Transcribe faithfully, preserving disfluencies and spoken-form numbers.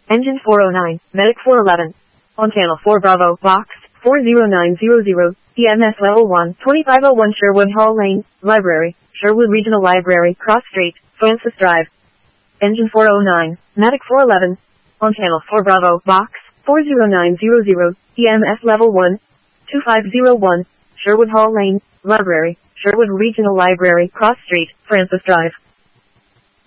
Engine four oh nine, Medic four eleven. On channel four Bravo, box, four zero nine zero zero, E M S level one, twenty-five oh one Sherwood Hall Lane, Library, Sherwood Regional Library, Cross Street, Francis Drive. Engine four oh nine, Medic four eleven. On channel four Bravo, box, four zero nine zero zero, E M S level one, two five zero one, Sherwood Hall Lane, Library, Sherwood Regional Library, Cross Street, Francis Drive.